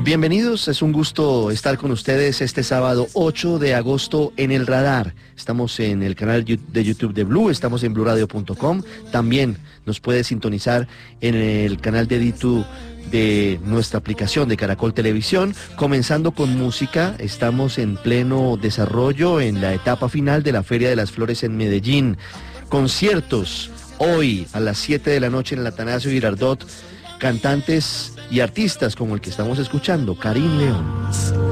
Bienvenidos, es un gusto estar con ustedes este sábado 8 de agosto en El Radar. Estamos en el canal de YouTube de Blue, estamos en bluradio.com. También nos puede sintonizar en el canal de YouTube de nuestra aplicación de Caracol Televisión. Comenzando con música, estamos en pleno desarrollo en la etapa final de la Feria de las Flores en Medellín. Conciertos hoy a las 7 de la noche en el Atanasio Girardot. Cantantes y artistas como el que estamos escuchando, Karim León.